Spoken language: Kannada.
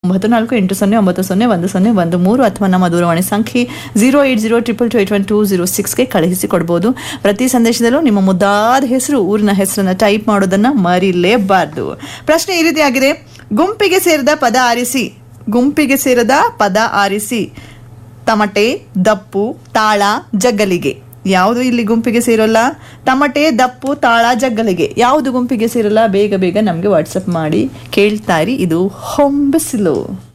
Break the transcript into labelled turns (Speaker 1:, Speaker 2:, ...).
Speaker 1: 9480901013 ಅಥವಾ ನಮ್ಮ ದೂರವಾಣಿ ಸಂಖ್ಯೆ 08022228120 ಕಳುಹಿಸಿಕೊಡ್ಬೋದು. ಪ್ರತಿ ಸಂದೇಶದಲ್ಲೂ ನಿಮ್ಮ ಮುದ್ದಾದ ಹೆಸರು, ಊರಿನ ಹೆಸರನ್ನ ಟೈಪ್ ಮಾಡೋದನ್ನ ಮರಿಲೇಬಾರ್ದು. ಪ್ರಶ್ನೆ ಈ ರೀತಿಯಾಗಿದೆ: ಗುಂಪಿಗೆ ಸೇರದ ಪದ ಆರಿಸಿ. ತಮಟೆ, ದಪ್ಪು, ತಾಳ, ಜಗ್ಗಲಿಗೆ. ಯಾವುದು ಇಲ್ಲಿ ಗುಂಪಿಗೆ ಸೇರೋಲ್ಲ? ತಮಟೆ, ದಪ್ಪು, ತಾಳ, ಜಗ್ಗಲಿಗೆ ಯಾವುದು ಗುಂಪಿಗೆ ಸೇರಲ್ಲ? ಬೇಗ ಬೇಗ ನಮಗೆ ವಾಟ್ಸಪ್ ಮಾಡಿ ಕೇಳ್ತಾ ಇರಿ. ಇದು ಹೊಂಬಿಸಿಲು.